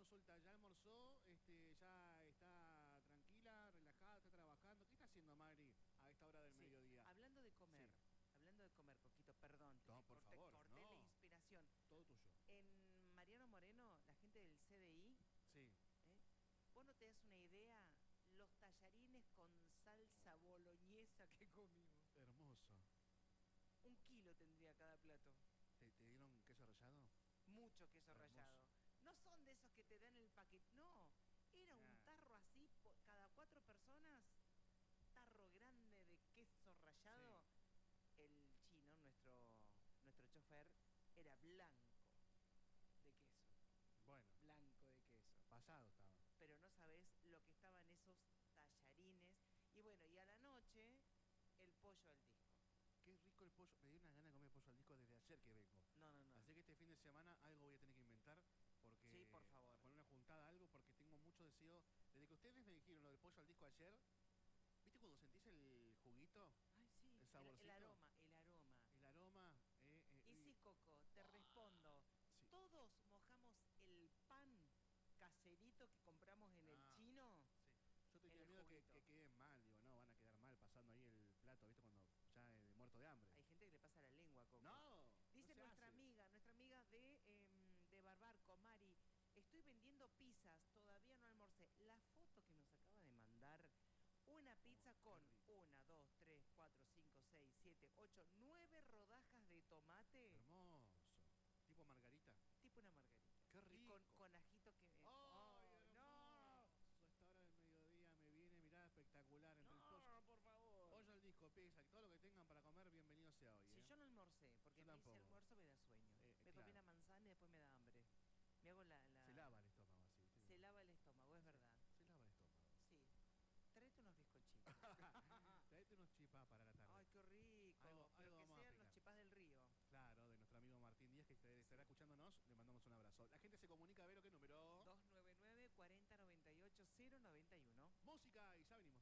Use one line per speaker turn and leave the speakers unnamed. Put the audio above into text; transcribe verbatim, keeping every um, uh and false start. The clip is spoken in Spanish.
consulta, ¿ya almorzó? Este, ¿ya está tranquila, relajada, está trabajando? ¿Qué está haciendo Mari a esta hora del
Sí,
mediodía?
hablando de comer,
Sí.
hablando de comer, Coquito, perdón, te
No, por
corté,
favor,
corté la
no.
inspiración.
Todo tuyo.
En Mariano Moreno, la gente del C D I,
Sí.
¿eh? ¿Vos no te das una idea? Los tallarines con salsa boloñesa que comimos.
Hermoso.
Un kilo tendría cada plato.
¿Te, te dieron queso rallado?
Mucho queso
Hermoso.
rallado. No son de esos que te dan el paquete, no. Era un
Nah.
tarro así, po- cada cuatro personas, tarro grande de queso rallado.
Sí.
El chino, nuestro, nuestro chofer, era blanco de queso.
Bueno.
Blanco de queso.
Pasado estaba.
Pero no sabés lo que estaban esos tallarines. Y bueno, y a la noche, el pollo al disco.
Qué rico el pollo. Me dio una gana de comer pollo al disco desde ayer que vengo.
No, no, no.
Así que este fin de semana algo voy a tener que inventar. Porque
Sí, por favor.
poner una juntada, algo, porque tengo mucho deseo. Desde que ustedes me dijeron lo del pollo al disco ayer, ¿viste cuando sentís el juguito?
Ay, sí.
El
El,
saborcito.
el aroma, el aroma.
El aroma. Eh, eh,
Y sí, Coco, te respondo.
Sí.
Todos mojamos el pan caserito que compramos en
Ah,
el chino.
Sí. Yo
en
tenía
el
miedo que,
juguito.
que queden mal, digo, no, van a quedar mal pasando ahí el plato, ¿viste? Cuando ya eh, muerto de hambre.
Hay gente que le pasa la lengua, Coco.
No,
Dice
no se
nuestra
hace.
amiga, nuestra amiga de, em, de Barbarco, Mari, estoy vendiendo pizzas, todavía no almorcé. La foto que nos acaba de mandar, una pizza
qué
con
rico.
una, dos, tres, cuatro, cinco, seis, siete, ocho, nueve rodajas de tomate,
Hermoso. Tipo margarita.
tipo una margarita.
Qué
Y
rico.
con, con ajito que...
¡Ay,
¡Ay, no!
hermoso! A esta hora del mediodía me viene, mirá, espectacular. Entre el pollo.
No, por favor.
Pollo al disco, pizza, todo lo que tengan para comer, bienvenido sea hoy,
Si
¿eh?
yo no almorcé, porque
Yo
a mí ese
tampoco.
almuerzo me da sueño.
Eh,
me
claro.
comí una manzana y después me da hambre. Me hago la... la...
Se lava el estómago así, ¿viste?
Se lava el estómago, es
Sí,
verdad.
Se lava el estómago.
Sí. Tráete unos bizcochitos.
Traete unos chipás para la tarde.
Ay, qué rico.
Algo-
Pero
algo
que
vamos a
sean
picar.
los chipás del río.
Claro, de nuestro amigo Martín Díaz, que estará escuchándonos, le mandamos un abrazo. La gente se comunica, Vero, ¿qué número?
dos nueve nueve, cuarenta noventa y ocho, cero noventa y uno.
Música y ya venimos.